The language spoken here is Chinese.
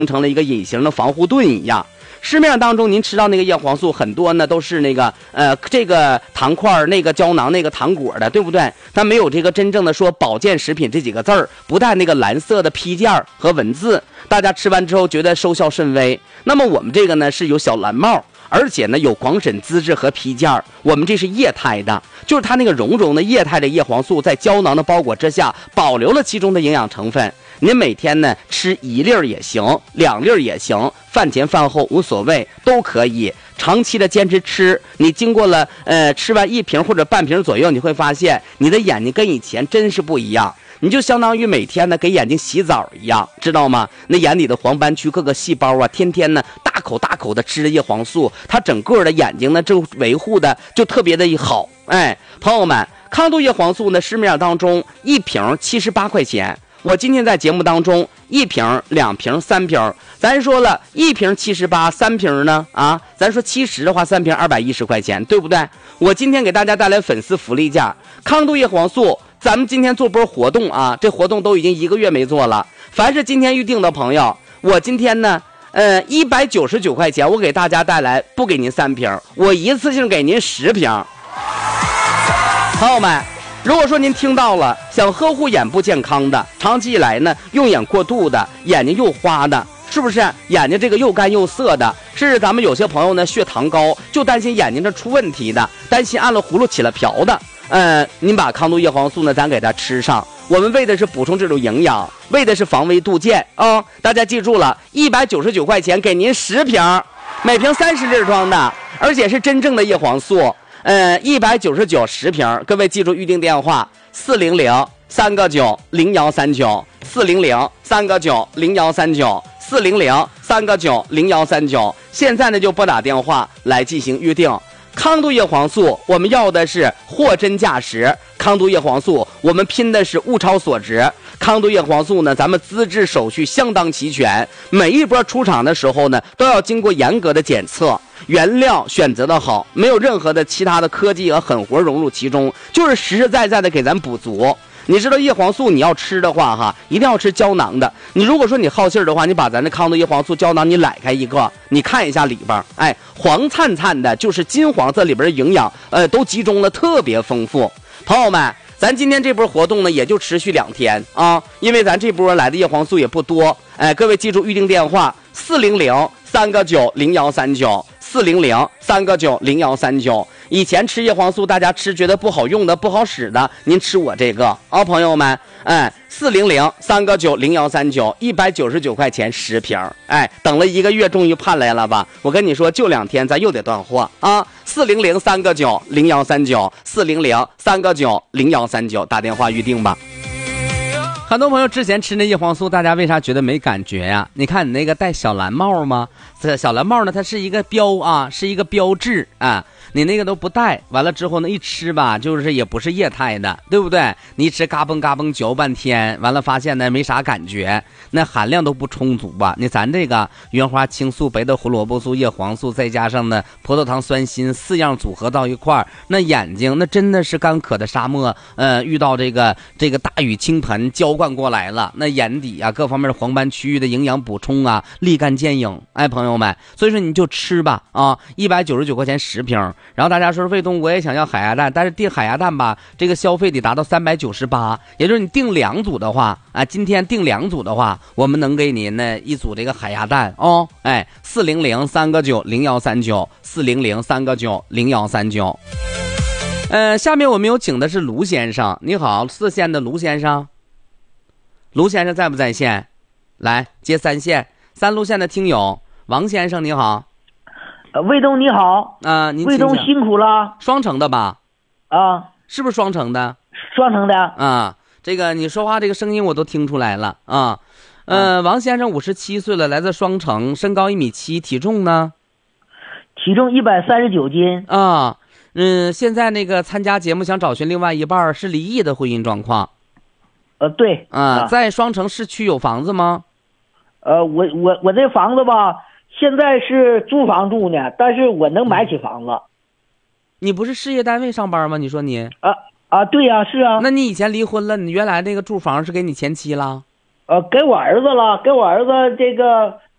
成了一个隐形的防护盾一样。市面上当中您吃到那个叶黄素很多呢都是那个这个糖块那个胶囊那个糖果的，对不对？它没有这个真正的说保健食品这几个字儿，不带那个蓝色的批件和文字，大家吃完之后觉得收效甚微。那么我们这个呢是有小蓝帽，而且呢有广审资质和批件，我们这是液态的，就是它那个绒绒的液态的叶黄素在胶囊的包裹之下保留了其中的营养成分。您每天呢吃1粒也行，2粒也行，饭前饭后无所谓，都可以长期的坚持吃。你经过了吃完1瓶或者半瓶左右，你会发现你的眼睛跟以前真是不一样。你就相当于每天呢给眼睛洗澡一样，知道吗？那眼里的黄斑区各个细胞啊，天天呢大口大口的吃着叶黄素，它整个的眼睛呢就维护的就特别的好。哎，朋友们，康度叶黄素呢市面上当中1瓶78块钱。我今天在节目当中1瓶、2瓶、3瓶，咱说了1瓶78，3瓶呢咱说70的话，3瓶210块钱，对不对？我今天给大家带来粉丝福利价，康度叶黄素，咱们今天做波活动啊，这活动都已经1个月没做了。凡是今天预定的朋友，我今天呢199块钱，我给大家带来不给您3瓶，我一次性给您10瓶。朋友们，如果说您听到了想呵护眼部健康的，长期以来呢用眼过度的，眼睛又花的，是不是眼睛这个又干又涩的，甚至咱们有些朋友呢血糖高，就担心眼睛这出问题的，担心按了葫芦起了瓢的，您把康度叶黄素呢咱给它吃上，我们为的是补充这种营养，为的是防微杜渐啊。大家记住了，199块钱给您10瓶，每瓶30粒装的，而且是真正的叶黄素。199 10瓶，各位记住预定电话400-399-0139，400-399-0139，400-399-0139，现在呢就拨打电话来进行预定。康度叶黄素我们要的是货真价实，康度叶黄素我们拼的是物超所值，康度叶黄素呢咱们资质手续相当齐全，每一波出厂的时候呢都要经过严格的检测，原料选择的好，没有任何的其他的科技和狠活融入其中，就是实实在在的给咱补足。你知道叶黄素你要吃的话一定要吃胶囊的。你如果说你好信儿的话，你把咱的康度叶黄素胶囊你揽开一个，你看一下里边，黄灿灿的，就是金黄色，里边的营养都集中了，特别丰富。朋友们，咱今天这波活动呢也就持续2天啊，因为咱这波来的叶黄素也不多。各位记住预定电话400-399-0139，400-399-0139。以前吃叶黄素大家吃觉得不好用的不好使的，您吃我这个啊，朋友们，400-399-0139，199块钱10瓶，等了1个月终于盼来了吧？我跟你说就2天咱又得断货啊！400-399-0139，400-399-0139，打电话预定吧。很多朋友之前吃那叶黄素，大家为啥觉得没感觉呀？你看你那个戴小蓝帽吗？这小蓝帽呢，它是一个是一个标志啊。你那个都不戴，完了之后呢一吃吧，就是也不是液态的，对不对？你一吃嘎嘣嘎嘣嚼半天，完了发现呢没啥感觉，那含量都不充足吧？你咱这个原花青素、贝塔胡萝卜素、叶黄素，再加上呢葡萄糖酸锌4样组合到一块儿，那眼睛那真的是干渴的沙漠，遇到这个大雨倾盆浇灌过来了，那眼底啊各方面的黄斑区域的营养补充啊立竿见影。朋友们，所以说你就吃吧啊，199块钱10瓶。然后大家说卫东我也想要海鸭蛋，但是订海鸭蛋吧，这个消费得达到398，也就是你订2组的话今天订2组的话，我们能给您呢1组这个海鸭蛋哦。400-399-0139，400-399-0139。下面我们有请的是卢先生，你好，4线的卢先生，卢先生在不在线？来接3线，3路线的听友王先生你好。 卫东你好您卫东辛苦了。 双城的吧？是不是双城的？ 双城的这个你说话这个声音我都听出来了王先生57岁了，来自双城，身高1.7米，体重呢？ 体重139斤现在那个参加节目想找寻另外一半，是离异的婚姻状况。 对在双城市区有房子吗？ 我这房子吧现在是租房住呢，但是我能买起房子。 你不是事业单位上班吗？你说你对呀，是啊。 那你以前离婚了，你原来那个住房是给你前妻了？ 给我儿子了，给我儿子这个